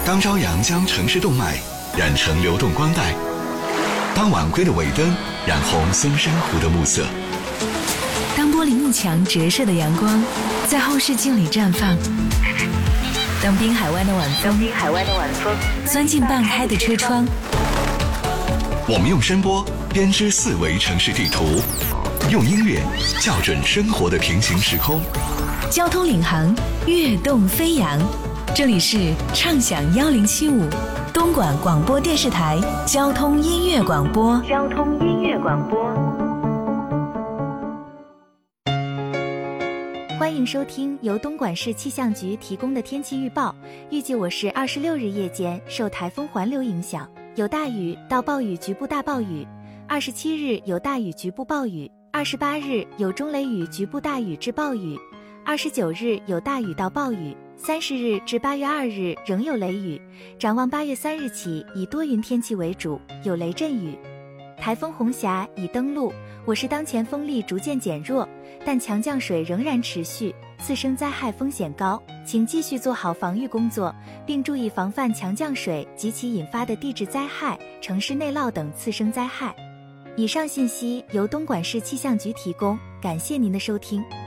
当朝阳将城市动脉染成流动光带，当晚归的尾灯染红松山湖的暮色， 当玻璃幕墙折射的阳光在后视镜里绽放，当滨海湾的晚风钻进半开的车窗， 我们用声波编织四维城市地图，用音乐校准生活的平行时空。 交通领航，跃动飞扬。这里是畅享1075东莞广播电视台交通音乐广播。 欢迎收听由东莞市气象局提供的天气预报。预计我市26日夜间受台风环流影响，有大雨到暴雨局部大暴雨；27日有大雨局部暴雨；28日有中雷雨局部大雨至暴雨；29日有大雨到暴雨；30日至8月2日仍有雷雨。展望8月3日起以多云天气为主，有雷阵雨。台风红霞已登陆，我市当前风力逐渐减弱，但强降水仍然持续，次生灾害风险高，请继续做好防御工作，并注意防范强降水及其引发的地质灾害、城市内涝等次生灾害。以上信息由东莞市气象局提供，感谢您的收听。